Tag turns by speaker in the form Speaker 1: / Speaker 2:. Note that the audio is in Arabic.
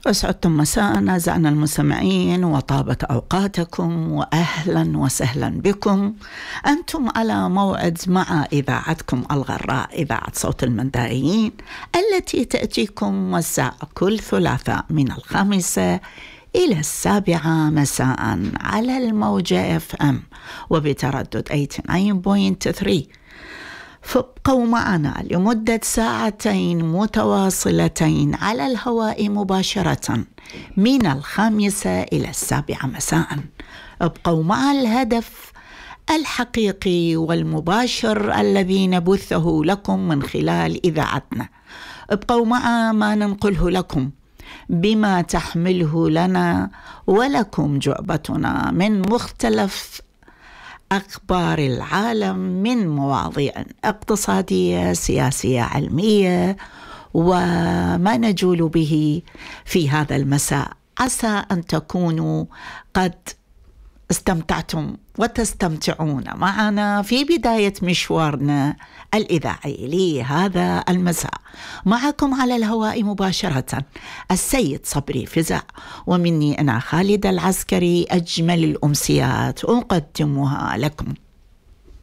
Speaker 1: أسعدتم مساء أعزائنا المستمعين وطابت أوقاتكم وأهلا وسهلا بكم. أنتم على موعد مع إذاعتكم الغراء، إذاعة صوت المندائيين، التي تأتيكم مساء كل ثلاثاء من 5 إلى 7 مساء على الموجة FM وبتردد 89.3. فابقوا معنا لمدة 2 ساعات متواصلتين على الهواء مباشرة من 5 إلى 7 مساء. ابقوا مع الهدف الحقيقي والمباشر الذي نبثه لكم من خلال إذاعتنا. ابقوا مع ما ننقله لكم بما تحمله لنا ولكم جعبتنا من مختلف أخبار العالم، من مواضيع اقتصادية، سياسية، علمية، وما نجول به في هذا المساء. عسى أن تكونوا قد استمتعتم وتستمتعون معنا في بداية مشوارنا الإذاعي لهذا المساء. معكم على الهواء مباشرة السيد صبري فزع، ومني أنا خالد العسكري أجمل الأمسيات أقدمها لكم.